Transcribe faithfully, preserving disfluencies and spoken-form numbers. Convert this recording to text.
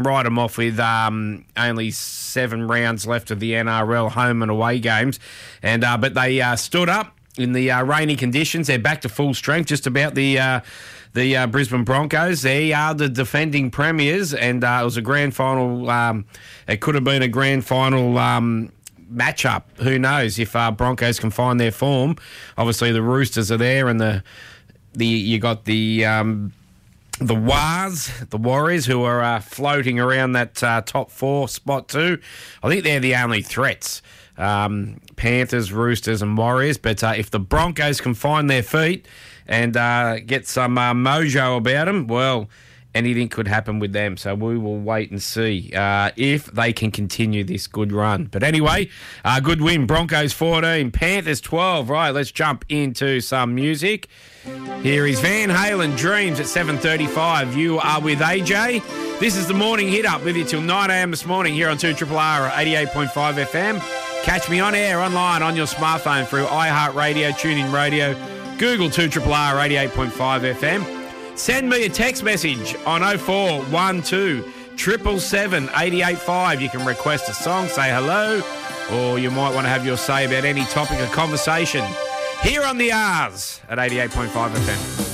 Ride them off with um, only seven rounds left of the N R L home and away games. and uh, But they uh, stood up in the uh, rainy conditions. They're back to full strength, just about the uh, the uh, Brisbane Broncos. They are the defending premiers, and uh, it was a grand final. Um, it could have been a grand final um, matchup. Who knows if uh, Broncos can find their form. Obviously, the Roosters are there, and the the you got the... Um, The Wars, the Warriors, who are uh, floating around that uh, top four spot too. I think they're the only threats. Um, Panthers, Roosters and Warriors. But uh, if the Broncos can find their feet and uh, get some uh, mojo about them, well, anything could happen with them. So we will wait and see uh, if they can continue this good run. But anyway, uh, good win. Broncos fourteen, Panthers twelve. Right, let's jump into some music. Here is Van Halen, Dreams at seven thirty-five. You are with A J. This is the morning hit up with you till nine a.m. this morning here on two R R R eighty-eight point five F M. Catch me on air, online, on your smartphone through iHeartRadio, TuneIn Radio, Google two R R R eighty-eight point five F M. Send me a text message on oh four one two seven seven seven eight eight five. You can request a song, say hello, or you might want to have your say about any topic of conversation here on the R's at eighty-eight point five F M.